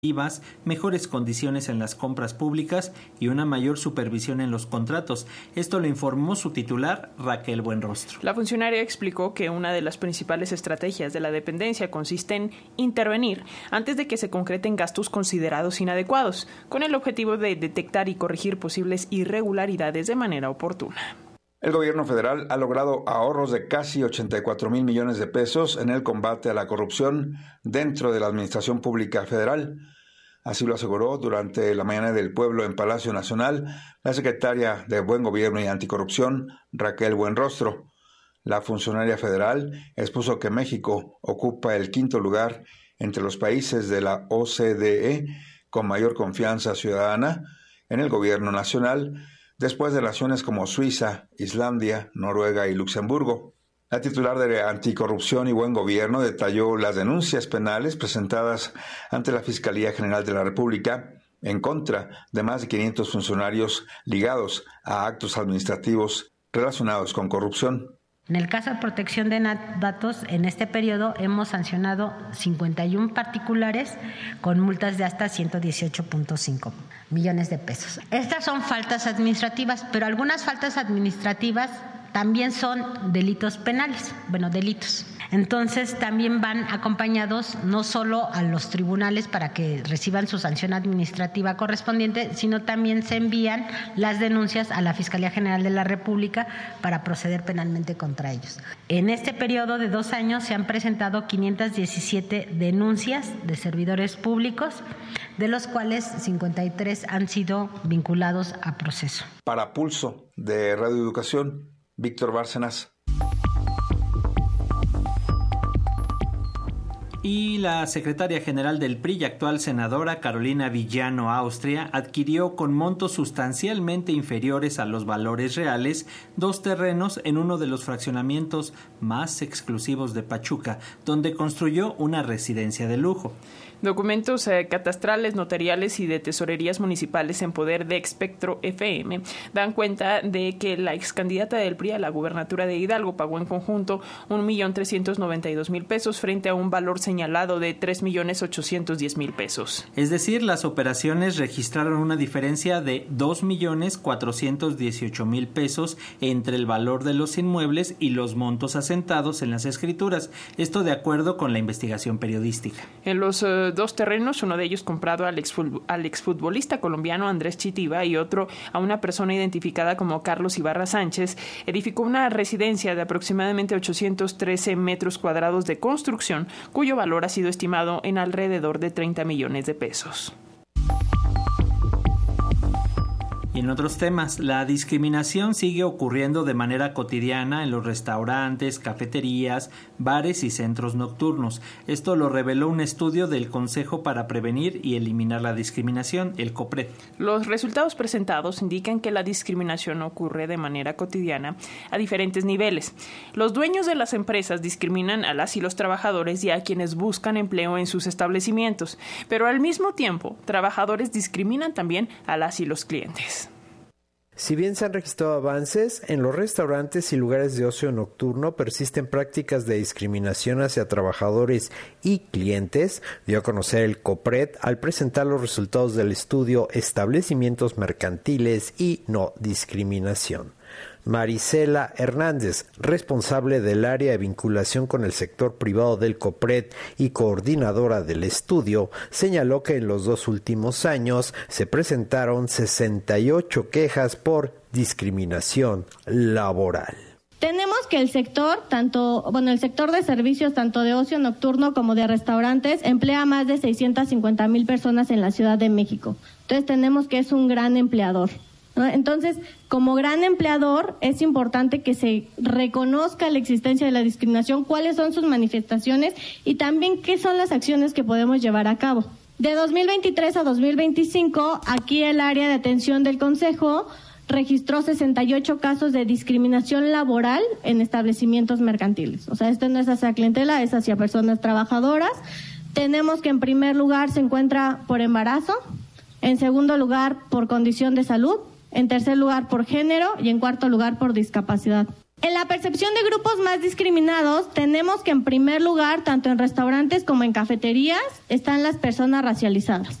mejores condiciones en las compras públicas y una mayor supervisión en los contratos. Esto lo informó su titular, Raquel Buenrostro. La funcionaria explicó que una de las principales estrategias de la dependencia consiste en intervenir antes de que se concreten gastos considerados inadecuados, con el objetivo de detectar y corregir posibles irregularidades de manera oportuna. El gobierno federal ha logrado ahorros de casi 84,000 millones de pesos en el combate a la corrupción dentro de la Administración Pública Federal. Así lo aseguró durante la Mañana del Pueblo en Palacio Nacional la secretaria de Buen Gobierno y Anticorrupción, Raquel Buenrostro. La funcionaria federal expuso que México ocupa el 5º lugar entre los países de la OCDE con mayor confianza ciudadana en el gobierno nacional, después de naciones como Suiza, Islandia, Noruega y Luxemburgo. La titular de Anticorrupción y Buen Gobierno detalló las denuncias penales presentadas ante la Fiscalía General de la República en contra de más de 500 funcionarios ligados a actos administrativos relacionados con corrupción. En el caso de protección de datos, en este periodo hemos sancionado 51 particulares con multas de hasta 118.5 millones de pesos. Estas son faltas administrativas, pero algunas faltas administrativas también son delitos penales, delitos. Entonces también van acompañados no solo a los tribunales para que reciban su sanción administrativa correspondiente, sino también se envían las denuncias a la Fiscalía General de la República para proceder penalmente contra ellos. En este periodo de 2 años se han presentado 517 denuncias de servidores públicos, de los cuales 53 han sido vinculados a proceso. Para Pulso de Radio Educación, Víctor Bárcenas. Y la secretaria general del PRI y actual senadora Carolina Villano Austria adquirió con montos sustancialmente inferiores a los valores reales 2 terrenos en uno de los fraccionamientos más exclusivos de Pachuca, donde construyó una residencia de lujo. Documentos catastrales, notariales y de tesorerías municipales en poder de Expectro FM dan cuenta de que la ex candidata del PRI a la gubernatura de Hidalgo pagó en conjunto 1.392.000 pesos frente a un valor señalado de 3.810.000 pesos. Es decir, las operaciones registraron una diferencia de 2.418.000 pesos entre el valor de los inmuebles y los montos asentados en las escrituras. Esto de acuerdo con la investigación periodística. En los 2 terrenos, uno de ellos comprado al exfutbolista colombiano Andrés Chitiba y otro a una persona identificada como Carlos Ibarra Sánchez, edificó una residencia de aproximadamente 813 metros cuadrados de construcción, cuyo valor ha sido estimado en alrededor de 30 millones de pesos. Y en otros temas, la discriminación sigue ocurriendo de manera cotidiana en los restaurantes, cafeterías, bares y centros nocturnos. Esto lo reveló un estudio del Consejo para Prevenir y Eliminar la Discriminación, el COPRED. Los resultados presentados indican que la discriminación ocurre de manera cotidiana a diferentes niveles. Los dueños de las empresas discriminan a las y los trabajadores y a quienes buscan empleo en sus establecimientos, pero al mismo tiempo, trabajadores discriminan también a las y los clientes. Si bien se han registrado avances, en los restaurantes y lugares de ocio nocturno persisten prácticas de discriminación hacia trabajadores y clientes, dio a conocer el COPRED al presentar los resultados del estudio Establecimientos Mercantiles y No Discriminación. Marisela Hernández, responsable del área de vinculación con el sector privado del COPRED y coordinadora del estudio, señaló que en los 2 últimos años se presentaron 68 quejas por discriminación laboral. Tenemos que el sector, el sector de servicios, tanto de ocio nocturno como de restaurantes, emplea más de 650,000 personas en la Ciudad de México. Entonces tenemos que es un gran empleador, ¿no? Entonces, como gran empleador, es importante que se reconozca la existencia de la discriminación, cuáles son sus manifestaciones y también qué son las acciones que podemos llevar a cabo. De 2023 a 2025, aquí el área de atención del Consejo registró 68 casos de discriminación laboral en establecimientos mercantiles. O sea, esto no es hacia clientela, es hacia personas trabajadoras. Tenemos que en primer lugar se encuentra por embarazo, en segundo lugar por condición de salud, en tercer lugar por género y en cuarto lugar por discapacidad. En la percepción de grupos más discriminados, tenemos que en primer lugar, tanto en restaurantes como en cafeterías, están las personas racializadas.